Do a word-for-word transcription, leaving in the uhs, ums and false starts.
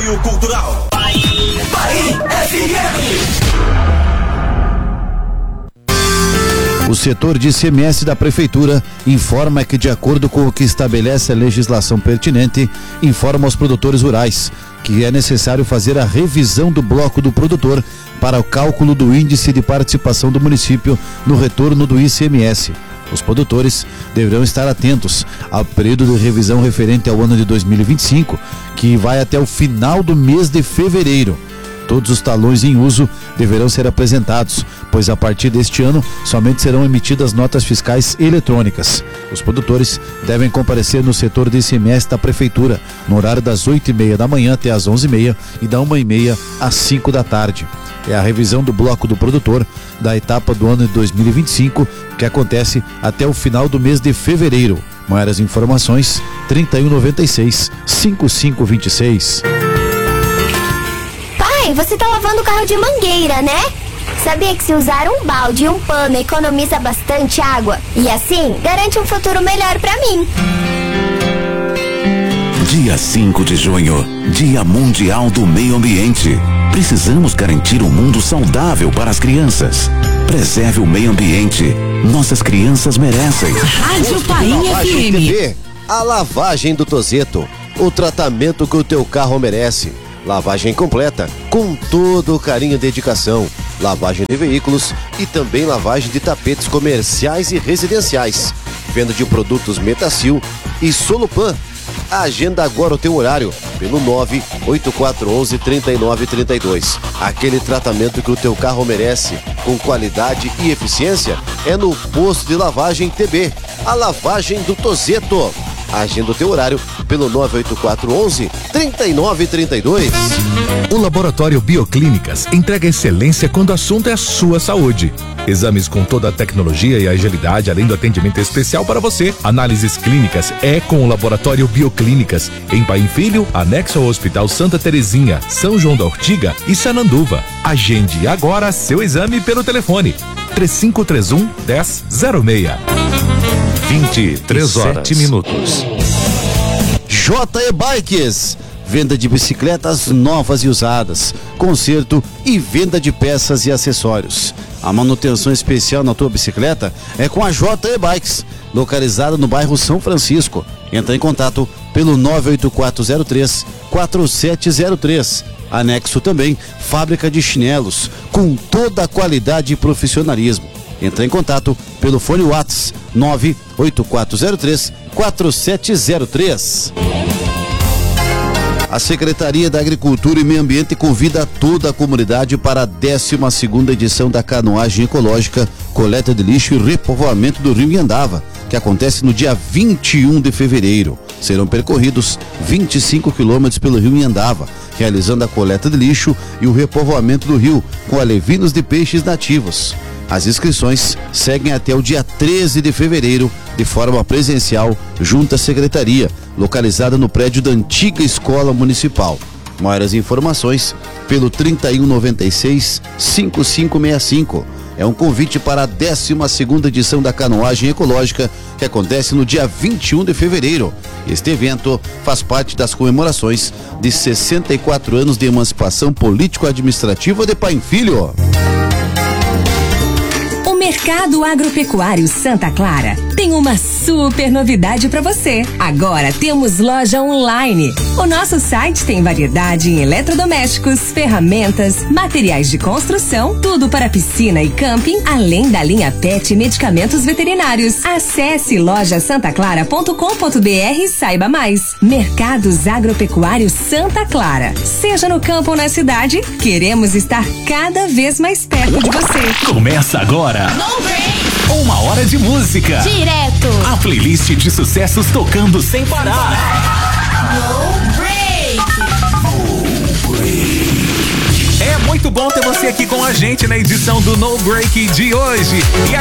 Cultural Bahia F M. O setor de I C M S da Prefeitura informa que, de acordo com o que estabelece a legislação pertinente, informa aos produtores rurais que é necessário fazer a revisão do bloco do produtor para o cálculo do índice de participação do município no retorno do I C M S. Os produtores deverão estar atentos ao período de revisão referente ao ano de dois mil e vinte e cinco, que vai até o final do mês de fevereiro. Todos os talões em uso deverão ser apresentados, pois a partir deste ano somente serão emitidas notas fiscais eletrônicas. Os produtores devem comparecer no setor de I C M S da Prefeitura, no horário das oito e meia da manhã até as onze e meia e da uma e meia às cinco da tarde. É a revisão do bloco do produtor da etapa do ano de dois mil e vinte e cinco, que acontece até o final do mês de fevereiro. Maiores informações, trinta e um noventa e seis, cinquenta e cinco vinte e seis. Pai, você tá lavando o carro de mangueira, né? Sabia que se usar um balde e um pano economiza bastante água? E assim, garante um futuro melhor pra mim. Dia cinco de junho, Dia Mundial do Meio Ambiente. Precisamos garantir um mundo saudável para as crianças. Preserve o meio ambiente. Nossas crianças merecem. Rádio Bahia F M. A lavagem do Tozeto. O tratamento que o teu carro merece. Lavagem completa, com todo o carinho e dedicação. Lavagem de veículos e também lavagem de tapetes comerciais e residenciais. Venda de produtos Metacil e Solupan. Agenda agora o teu horário pelo nove oito quatro um um, três nove três dois. Aquele tratamento que o teu carro merece, com qualidade e eficiência, é no posto de lavagem T B, a lavagem do Tozeto. Agenda o teu horário pelo nove oito quatro um um, três nove três dois. O Laboratório Bioclínicas entrega excelência quando o assunto é a sua saúde. Exames com toda a tecnologia e agilidade, além do atendimento especial para você. Análises clínicas é com o Laboratório Bioclínicas, em Paim Filho, anexo ao Hospital Santa Terezinha, São João da Ortiga e Sananduva. Agende agora seu exame pelo telefone três cinco três um, dez zero seis. vinte e três horas e sete minutos. J E Bikes, venda de bicicletas novas e usadas, conserto e venda de peças e acessórios. A manutenção especial na tua bicicleta é com a J E Bikes, localizada no bairro São Francisco. Entra em contato pelo nove oito quatro zero três, quatro sete zero três. Anexo também fábrica de chinelos, com toda a qualidade e profissionalismo. Entra em contato pelo fone WhatsApp nove oito quatro zero três, quatro sete zero três. A Secretaria da Agricultura e Meio Ambiente convida toda a comunidade para a décima segunda edição da Canoagem Ecológica, Coleta de Lixo e Repovoamento do Rio Iandava, que acontece no dia vinte e um de fevereiro. Serão percorridos vinte e cinco quilômetros pelo Rio Iandava, realizando a coleta de lixo e o repovoamento do rio com alevinos de peixes nativos. As inscrições seguem até o dia treze de fevereiro, de forma presencial, junto à Secretaria, localizada no prédio da antiga Escola Municipal. Maiores informações pelo trinta e um noventa e seis, cinquenta e cinco sessenta e cinco. É um convite para a décima segunda edição da Canoagem Ecológica, que acontece no dia vinte e um de fevereiro. Este evento faz parte das comemorações de sessenta e quatro anos de emancipação político-administrativa de Paim Filho. Mercado Agropecuário Santa Clara tem uma super novidade para você. Agora temos loja online. O nosso site tem variedade em eletrodomésticos, ferramentas, materiais de construção, tudo para piscina e camping, além da linha pet e medicamentos veterinários. Acesse loja santa clara ponto com ponto br e saiba mais. Mercados Agropecuários Santa Clara. Seja no campo ou na cidade, queremos estar cada vez mais perto de você. Começa agora. No break. Uma hora de música. Direto. A playlist de sucessos tocando sem parar. No break. No break. É muito bom ter você aqui com a gente na edição do No Break de hoje. E aí,